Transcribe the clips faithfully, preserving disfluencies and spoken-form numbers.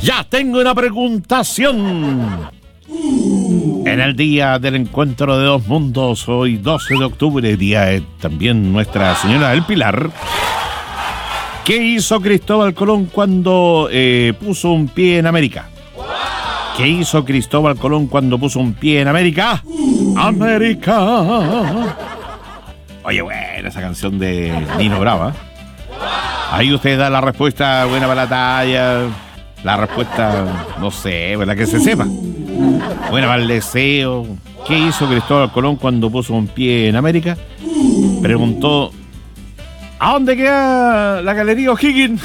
Ya tengo una preguntación. En el día del encuentro de dos mundos, hoy doce de octubre, día de también Nuestra Señora del Pilar, ¿qué hizo Cristóbal Colón cuando eh, puso un pie en América? ¿Qué hizo Cristóbal Colón cuando puso un pie en América? ¡América! Oye, buena esa canción de Nino Brava. Ahí usted da la respuesta buena para la talla. La respuesta, no sé, la que se sepa. Buena para el deseo. ¿Qué hizo Cristóbal Colón cuando puso un pie en América? Preguntó: ¿a dónde queda la Galería O'Higgins?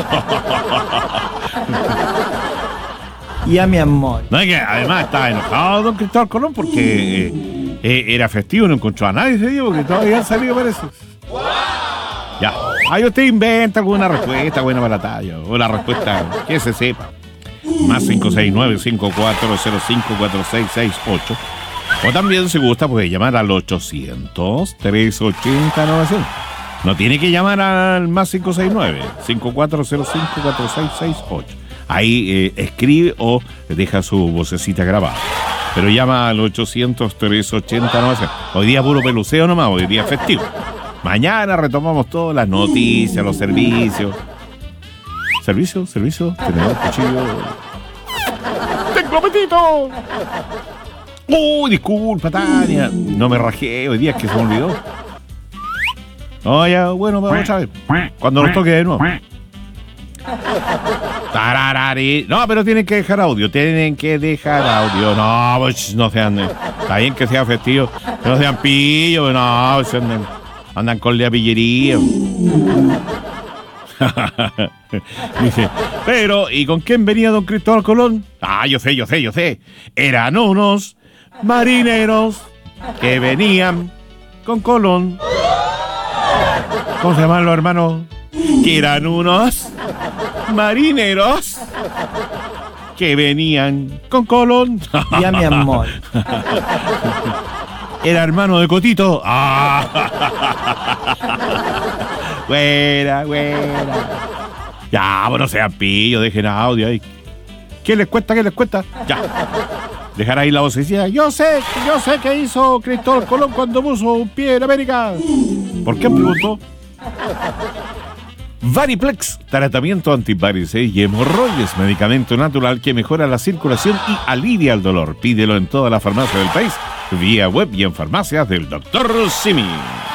Y a mi amor. No, es que además estaba enojado don Cristóbal Colón porque eh, eh, era festivo, no encontró a nadie ese día porque todavía han salido, parece. Ya. Ahí usted inventa alguna respuesta buena para la talla, o la respuesta que se sepa. Más cinco seis nueve, cinco cuatro cero cinco, cuatro seis seis ocho. O también, si gusta, puede llamar al ochocientos, trescientos ochenta, novecientos. No tiene que llamar al más cinco seis nueve, cinco cuatro cero cinco, cuatro seis seis ocho. Ahí eh, escribe o deja su vocecita grabada. Pero llama al ochocientos, trescientos ochenta, novecientos. Hoy día puro peluceo nomás, hoy día festivo. Mañana retomamos todas las noticias, los servicios. ¿Servicio? ¿Servicio? ¿Tenedor? ¿Cuchillo? ¡Tengo apetito! ¡Uy, disculpa, Tania! No me rajé, hoy día es que se me olvidó. No, ya, bueno, vamos otra vez. Cuando nos toque de nuevo. Tararari. No, pero tienen que dejar audio, tienen que dejar audio. No, pues no sean... Está bien que sea festivo, no sean pillos, no, pues andan, andan con la pillería. Dice, pero, ¿y con quién venía don Cristóbal Colón? Ah, yo sé, yo sé, yo sé. Eran unos marineros que venían con Colón. ¿Cómo se llaman los hermanos? Que eran unos marineros que venían con Colón. Y a mi amor. Era hermano de Cotito. ¡Ah! Buena, buena. Ya, bueno, sean pillos, dejen audio ahí. ¿Qué les cuesta? ¿Qué les cuesta? Ya. Dejar ahí la vocecilla. Yo sé, yo sé qué hizo Cristóbal Colón cuando puso un pie en América. ¿Por qué preguntó? Variplex, tratamiento antivarices y hemorroides, medicamento natural que mejora la circulación y alivia el dolor. Pídelo en todas las farmacias del país, vía web y en farmacias del doctor Simi.